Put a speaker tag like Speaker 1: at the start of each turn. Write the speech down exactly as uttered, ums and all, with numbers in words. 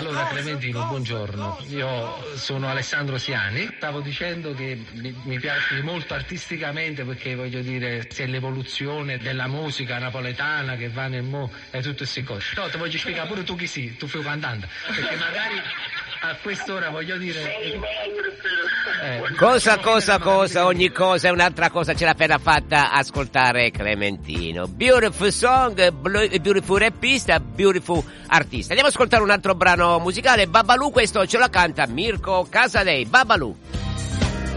Speaker 1: Allora Clementino, buongiorno, io sono Alessandro Siani, stavo dicendo che mi, mi piace molto artisticamente perché voglio dire c'è l'evoluzione della musica napoletana che va nel mo e tutte queste cose. No, ti voglio spiegare pure tu chi sei, tu fai un cantante, perché magari a quest'ora voglio dire...
Speaker 2: Eh, cosa, cosa, cosa, ogni cosa è un'altra cosa, ce l'ha appena fatta ascoltare Clementino. Beautiful song, beautiful rappista, beautiful artista. Andiamo ad ascoltare un altro brano musicale, Babalù, questo ce lo canta Mirko Casadei, Babalù.